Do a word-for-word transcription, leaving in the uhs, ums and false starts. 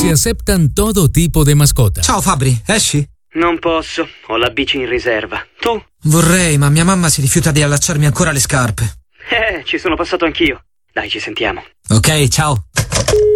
Se aceptan todo tipo de mascota. Ciao Fabri, esci? Non posso, ho la bici in riserva. Tu? Vorrei, ma mia mamma si rifiuta di allacciarmi ancora le scarpe. Eh, ci sono passato anch'io. Dai, ci sentiamo. Ok, ciao.